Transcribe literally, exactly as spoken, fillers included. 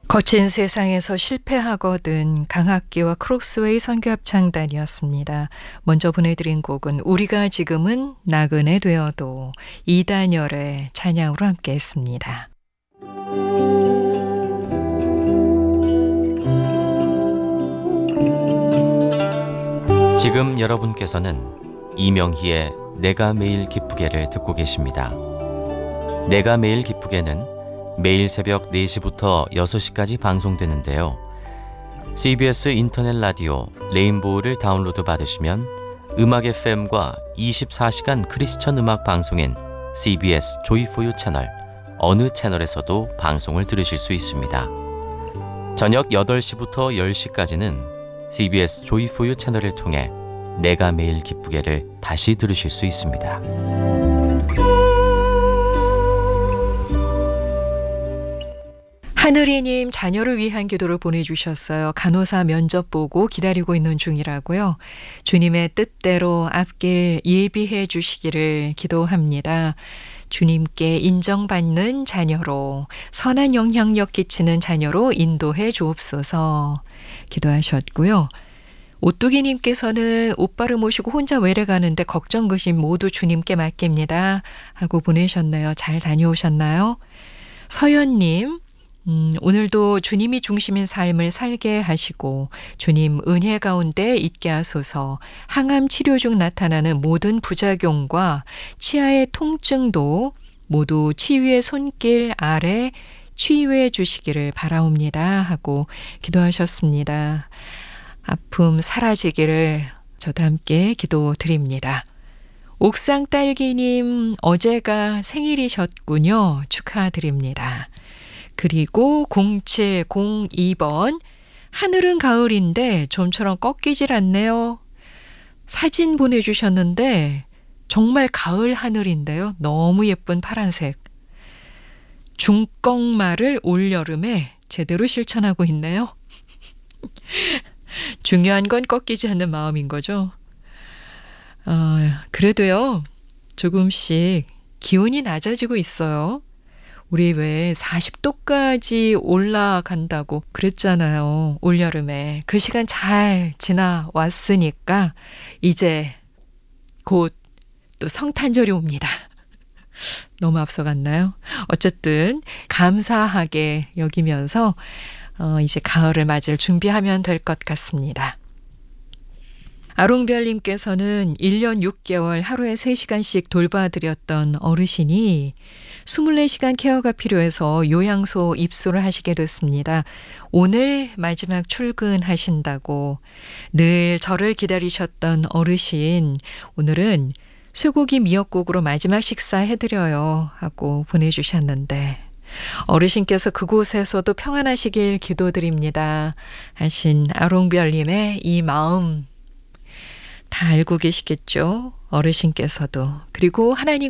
거친 세상에서 실패하거든 강학기와 크록스웨이 선교합창단이었습니다. 먼저 보내드린 곡은 우리가 지금은 나그네 되어도 이단열의 찬양으로 함께했습니다. 지금 여러분께서는 이명희의 내가 매일 기쁘게를 듣고 계십니다. 내가 매일 기쁘게는 매일 새벽 네 시부터 여섯 시까지 방송되는데요. 씨비에스 인터넷 라디오 레인보우를 다운로드 받으시면 음악 에프엠과 이십사 시간 크리스천 음악 방송인 씨비에스 조이포유 채널 어느 채널에서도 방송을 들으실 수 있습니다. 저녁 여덟 시부터 열 시까지는 씨비에스 조이포유 채널을 통해 내가 매일 기쁘게를 다시 들으실 수 있습니다. 하늘이님 자녀를 위한 기도를 보내주셨어요. 간호사 면접 보고 기다리고 있는 중이라고요. 주님의 뜻대로 앞길 예비해 주시기를 기도합니다. 주님께 인정받는 자녀로 선한 영향력 끼치는 자녀로 인도해 주옵소서 기도하셨고요. 오뚜기님께서는 오빠를 모시고 혼자 외래 가는데 걱정 근심 모두 주님께 맡깁니다 하고 보내셨네요. 잘 다녀오셨나요? 서연님 음, 오늘도 주님이 중심인 삶을 살게 하시고 주님 은혜 가운데 있게 하소서. 항암 치료 중 나타나는 모든 부작용과 치아의 통증도 모두 치유의 손길 아래 치유해 주시기를 바라옵니다 하고 기도하셨습니다. 아픔 사라지기를 저도 함께 기도드립니다. 옥상 딸기님 어제가 생일이셨군요. 축하드립니다. 그리고 공칠공이 번 하늘은 가을인데 좀처럼 꺾이질 않네요. 사진 보내주셨는데 정말 가을 하늘인데요. 너무 예쁜 파란색. 중꺽말을 올여름에 제대로 실천하고 있네요. 중요한 건 꺾이지 않는 마음인 거죠. 어, 그래도요. 조금씩 기온이 낮아지고 있어요. 우리 왜 사십 도까지 올라간다고 그랬잖아요. 올여름에. 그 시간 잘 지나왔으니까 이제 곧 또 성탄절이 옵니다. 너무 앞서갔나요? 어쨌든 감사하게 여기면서 어, 이제 가을을 맞을 준비하면 될 것 같습니다. 아롱별님께서는 일 년 육 개월 하루에 세 시간씩 돌봐드렸던 어르신이 이십사 시간 케어가 필요해서 요양소 입소를 하시게 됐습니다. 오늘 마지막 출근하신다고 늘 저를 기다리셨던 어르신 오늘은 쇠고기 미역국으로 마지막 식사 해드려요 하고 보내주셨는데 어르신께서 그곳에서도 평안하시길 기도드립니다 하신 아롱별님의 이 마음 다 알고 계시겠죠? 어르신께서도. 그리고 하나님